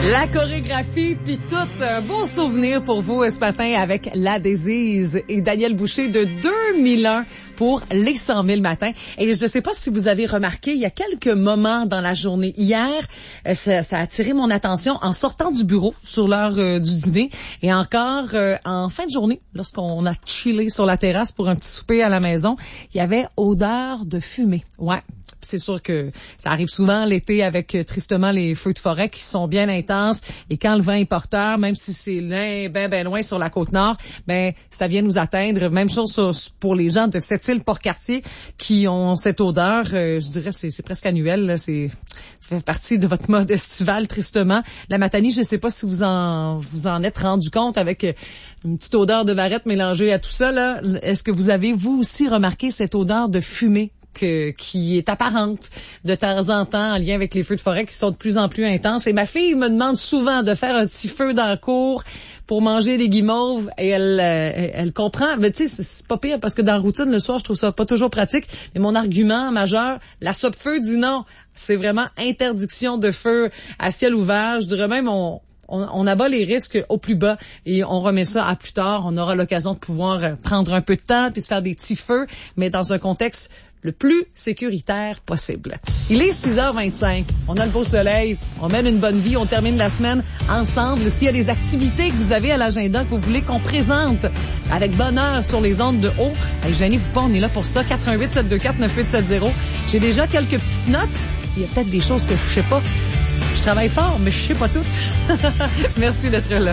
La chorégraphie, puis tout, un beau souvenir pour vous ce matin avec La Désise et Daniel Boucher de 2001 pour les 100 000 matins. Et je ne sais pas si vous avez remarqué, il y a quelques moments dans la journée. Hier, ça a attiré mon attention en sortant du bureau sur l'heure du dîner et encore en fin de journée, lorsqu'on a chillé sur la terrasse pour un petit souper à la maison, il y avait odeur de fumée. Ouais. C'est sûr que ça arrive souvent l'été avec tristement les feux de forêt qui sont bien intenses et quand le vent est porteur, même si c'est ben loin sur la côte nord, ben ça vient nous atteindre. Même chose pour les gens de cette île Port-Cartier qui ont cette odeur, je dirais c'est presque annuel là, ça fait partie de votre mode estival tristement. La Matanie, je sais pas si vous en êtes rendu compte avec une petite odeur de varette mélangée à tout ça là. Est-ce que vous avez vous aussi remarqué cette odeur de fumée qui est apparente de temps en temps en lien avec les feux de forêt qui sont de plus en plus intenses. Et ma fille me demande souvent de faire un petit feu dans la cour pour manger des guimauves et elle comprend. Mais tu sais, c'est pas pire parce que dans la routine, le soir, je trouve ça pas toujours pratique. Mais mon argument majeur, la Sopfeu dit non. C'est vraiment interdiction de feu à ciel ouvert. Je dirais même on abat les risques au plus bas et on remet ça à plus tard. On aura l'occasion de pouvoir prendre un peu de temps puis se faire des petits feux, mais dans un contexte le plus sécuritaire possible. Il est 6h25. On a le beau soleil. On mène une bonne vie. On termine la semaine ensemble. S'il y a des activités que vous avez à l'agenda que vous voulez qu'on présente avec bonheur sur les ondes de haut, gênez-vous pas, on est là pour ça. 88 724 9870. J'ai déjà quelques petites notes. Il y a peut-être des choses que je sais pas. Je travaille fort, mais je sais pas toutes. Merci d'être là.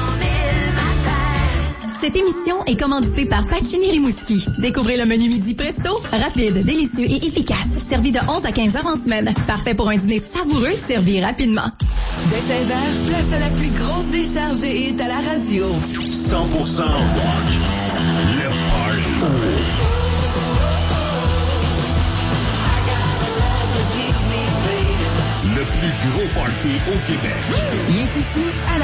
Cette émission est commanditée par Pacini Rimouski. Découvrez le menu midi presto, rapide, délicieux et efficace. Servi de 11 à 15 heures en semaine. Parfait pour un dîner savoureux, servi rapidement. Dès 16 heures, place à la plus grosse décharge et hit à la radio. 100% rock. Le party. Le plus gros party au Québec. Il est ici à la